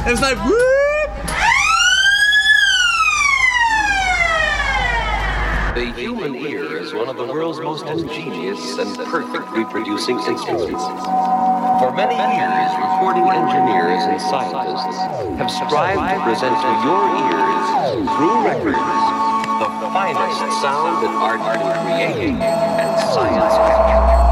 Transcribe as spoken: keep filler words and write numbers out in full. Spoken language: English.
and it's like whoop. The human ear is one of the world's most ingenious and perfect reproducing instruments. For many years, recording engineers and scientists have strived to present to your ears, through records, the finest sound that art can create and science can